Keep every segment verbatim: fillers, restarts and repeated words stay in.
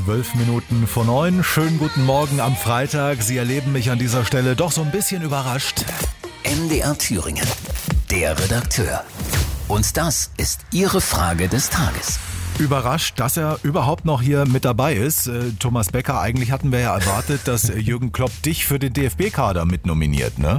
Zwölf Minuten vor neun. Schönen guten Morgen am Freitag. Sie erleben mich an dieser Stelle doch so ein bisschen überrascht. M D R Thüringen, der Redakteur. Und das ist Ihre Frage des Tages. Überrascht, dass er überhaupt noch hier mit dabei ist. Äh, Thomas Becker, eigentlich hatten wir ja erwartet, dass Jürgen Klopp dich für den D F B-Kader mitnominiert, ne?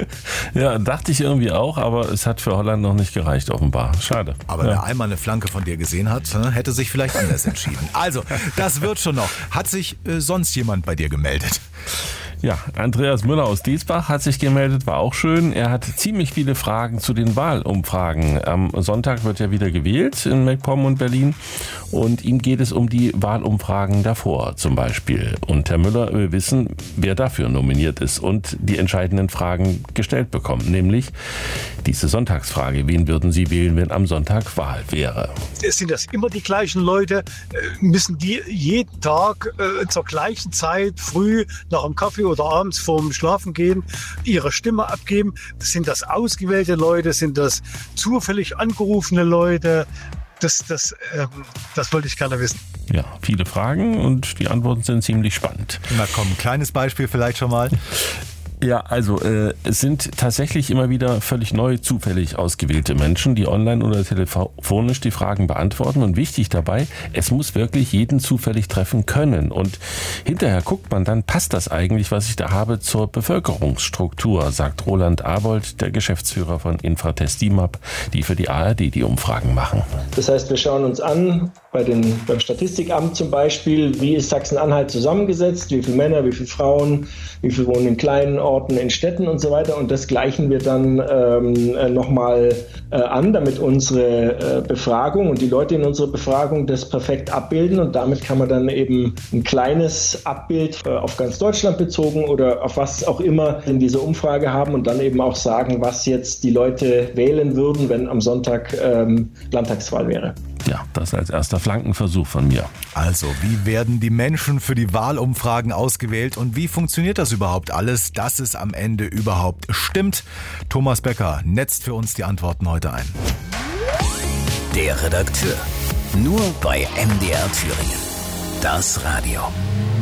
Ja, dachte ich irgendwie auch, aber es hat für Holland noch nicht gereicht, offenbar. Schade. Aber ja. wer einmal eine Flanke von dir gesehen hat, hätte sich vielleicht anders entschieden. Also, das wird schon noch. Hat sich äh, sonst jemand bei dir gemeldet? Ja, Andreas Müller aus Diesbach hat sich gemeldet, war auch schön. Er hat ziemlich viele Fragen zu den Wahlumfragen. Am Sonntag wird ja wieder gewählt in MacPom und Berlin und ihm geht es um die Wahlumfragen davor zum Beispiel. Und Herr Müller will wissen, wer dafür nominiert ist und die entscheidenden Fragen gestellt bekommen, nämlich diese Sonntagsfrage, wen würden Sie wählen, wenn am Sonntag Wahl wäre? Sind das immer die gleichen Leute? Müssen die jeden Tag äh, zur gleichen Zeit früh nach dem Kaffee oder abends vorm Schlafengehen ihre Stimme abgeben? Sind das ausgewählte Leute? Sind das zufällig angerufene Leute? Das, das, ähm, das wollte ich gerne wissen. Ja, viele Fragen und die Antworten sind ziemlich spannend. Na komm, ein kleines Beispiel vielleicht schon mal. Ja, also äh, es sind tatsächlich immer wieder völlig neu zufällig ausgewählte Menschen, die online oder telefonisch die Fragen beantworten. Und wichtig dabei, es muss wirklich jeden zufällig treffen können. Und hinterher guckt man dann, passt das eigentlich, was ich da habe, zur Bevölkerungsstruktur, sagt Roland Abold, der Geschäftsführer von Infratest D I M A P, die für die A R D die Umfragen machen. Das heißt, wir schauen uns an, bei den, beim Statistikamt zum Beispiel, wie ist Sachsen-Anhalt zusammengesetzt, wie viele Männer, wie viele Frauen, wie viele wohnen in kleinen Orten, in Städten und so weiter. Und das gleichen wir dann ähm, nochmal äh, an, damit unsere äh, Befragung und die Leute in unserer Befragung das perfekt abbilden. Und damit kann man dann eben ein kleines Abbild äh, auf ganz Deutschland bezogen oder auf was auch immer in dieser Umfrage haben und dann eben auch sagen, was jetzt die Leute wählen würden, wenn am Sonntag ähm, Landtagswahl wäre. Ja, das als erster Flankenversuch von mir. Also, wie werden die Menschen für die Wahlumfragen ausgewählt und wie funktioniert das überhaupt alles, dass es am Ende überhaupt stimmt? Thomas Becker netzt für uns die Antworten heute ein. Der Redakteur. Nur bei M D R Thüringen. Das Radio.